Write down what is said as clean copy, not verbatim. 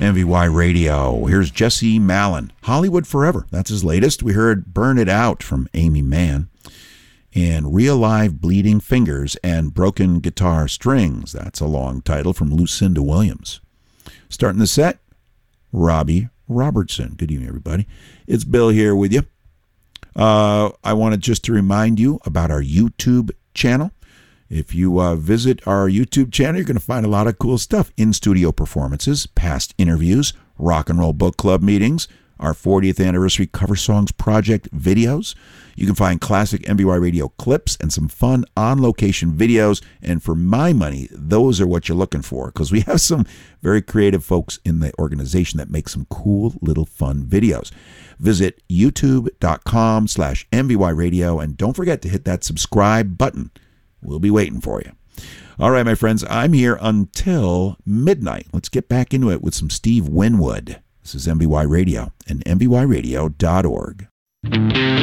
MVY Radio. Here's Jesse Malin. Hollywood Forever. That's his latest. We heard Burn It Out from Amy Mann. And Real Live Bleeding Fingers and Broken Guitar Strings. That's a long title from Lucinda Williams. Starting the set, Robbie Robertson. Good evening, everybody. It's Bill here with you. I wanted just to remind you about our YouTube channel. If you visit our YouTube channel, you're going to find a lot of cool stuff. In-studio performances, past interviews, rock and roll book club meetings, our 40th anniversary cover songs project videos. You can find classic MVY Radio clips and some fun on-location videos. And for my money, those are what you're looking for, because we have some very creative folks in the organization that make some cool little fun videos. Visit youtube.com/MVY Radio, and don't forget to hit that subscribe button. We'll be waiting for you. All right, my friends, I'm here until midnight. Let's get back into it with some Steve Winwood. This is MVY Radio and MVYradio.org.